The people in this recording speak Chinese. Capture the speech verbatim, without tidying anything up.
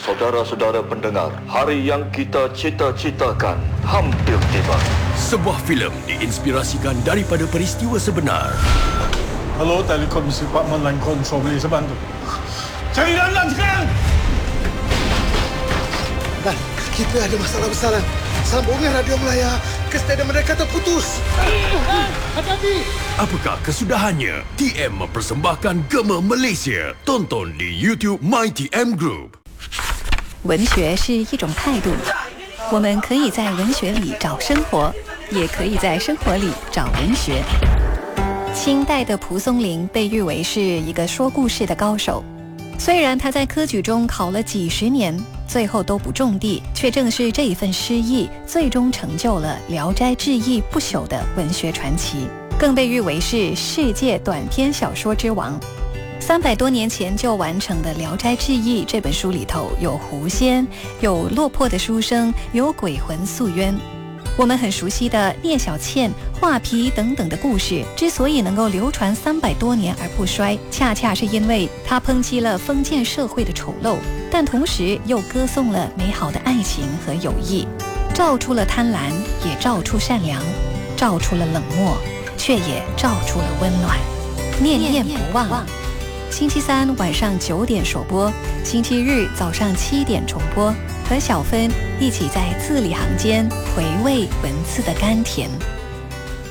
Saudara-saudara pendengar, hari yang kita cita-citakan hampir tiba. Sebuah filem diinspirasikan daripada peristiwa sebenar. Hello, Telekomisi Department Line Control, boleh saya bantu? Cari Lanlan sekarang! Dan kita ada masalah besar. Sambungan radio Melaya ke stadium mereka terputus. Hati-hati! Apakah kesudahannya? T M mempersembahkan Gema Malaysia. Tonton di YouTube My T M Group. 文学是一种态度，我们可以在文学里找生活，也可以在生活里找文学。清代的蒲松龄被誉为是一个说故事的高手，虽然他在科举中考了几十年，最后都不中第，却正是这一份诗意，最终成就了《聊斋志异》不朽的文学传奇，更被誉为是世界短篇小说之王。三百多年前就完成的《聊斋志异》这本书里头，有狐仙，有落魄的书生，有鬼魂诉冤。我们很熟悉的聂小倩、画皮等等的故事，之所以能够流传三百多年而不衰，恰恰是因为它抨击了封建社会的丑陋，但同时又歌颂了美好的爱情和友谊，照出了贪婪，也照出善良，照出了冷漠，却也照出了温暖。念念不忘。星期三晚上九点首播，星期日早上七点重播，和小芬一起在字里行间回味文字的甘甜。